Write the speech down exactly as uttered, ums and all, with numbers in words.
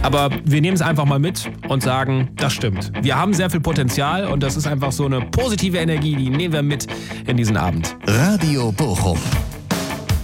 Aber wir nehmen es einfach mal mit und sagen, das stimmt. Wir haben sehr viel Potenzial und das ist einfach so eine positive Energie, die nehmen wir mit in diesen Abend. Radio Bochum.